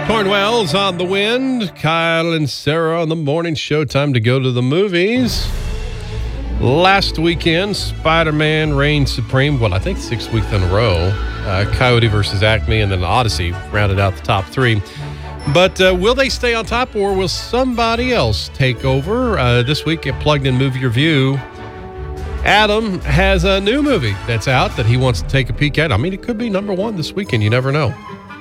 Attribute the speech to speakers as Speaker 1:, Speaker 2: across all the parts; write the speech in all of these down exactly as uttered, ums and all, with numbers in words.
Speaker 1: Cornwell's on the wind. Kyle and Sarah on the morning show. Time to go to the movies. Last weekend, Spider-Man reigned supreme. Well, I think six weeks in a row. Uh, Coyote versus Acme and then Odyssey rounded out the top three. But uh, will they stay on top or will somebody else take over? Uh, this week at Plugged In Movie Review, Adam has a new movie that's out that he wants to take a peek at. I mean, it could be number one this weekend. You never know.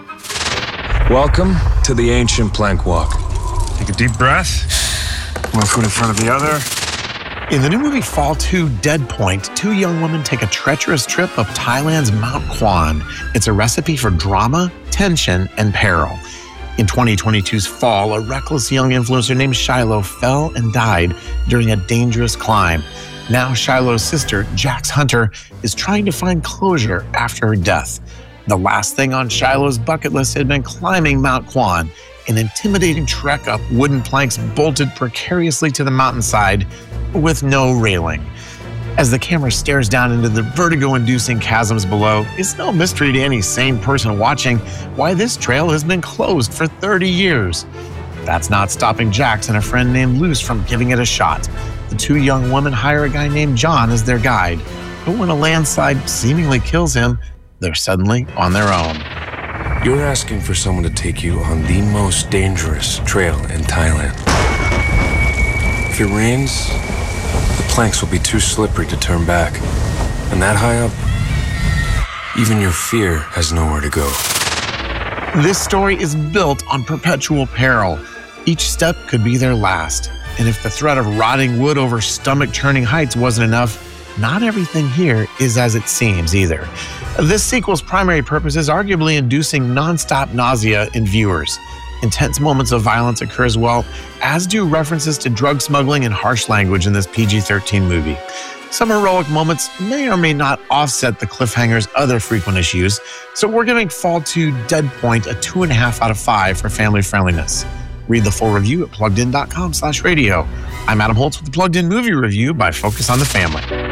Speaker 2: Welcome to the ancient plank walk.
Speaker 3: Take a deep breath. One foot in front of the other.
Speaker 4: In the new movie Fall two Dead Point, two young women take a treacherous trip up Thailand's Mount Kwan. It's a recipe for drama, tension, and peril. In twenty twenty-two's Fall, a reckless young influencer named Shiloh fell and died during a dangerous climb. Now Shiloh's sister, Jax Hunter, is trying to find closure after her death. The last thing on Shiloh's bucket list had been climbing Mount Kwan, an intimidating trek up wooden planks bolted precariously to the mountainside with no railing. As the camera stares down into the vertigo-inducing chasms below, it's no mystery to any sane person watching why this trail has been closed for thirty years. That's not stopping Jax and a friend named Luce from giving it a shot. The two young women hire a guy named John as their guide, but when a landslide seemingly kills him, they're suddenly on their own.
Speaker 2: You're asking for someone to take you on the most dangerous trail in Thailand. If it rains, the planks will be too slippery to turn back. And that high up, even your fear has nowhere to go.
Speaker 4: This story is built on perpetual peril. Each step could be their last. And if the threat of rotting wood over stomach-churning heights wasn't enough, not everything here is as it seems either. This sequel's primary purpose is arguably inducing nonstop nausea in viewers. Intense moments of violence occur as well, as do references to drug smuggling and harsh language in this P G thirteen movie. Some heroic moments may or may not offset the cliffhanger's other frequent issues, so we're giving Fall two Dead Point a two and a half out of five for family friendliness. Read the full review at pluggedin dot com slash radio. I'm Adam Holtz with the Plugged In Movie Review by Focus on the Family.